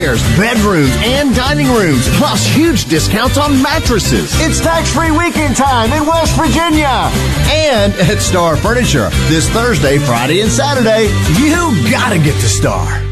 bedrooms, and dining rooms, plus huge discounts on mattresses. It's tax-free weekend time in West Virginia. And at Star Furniture, this Thursday, Friday, and Saturday, you gotta get to Star.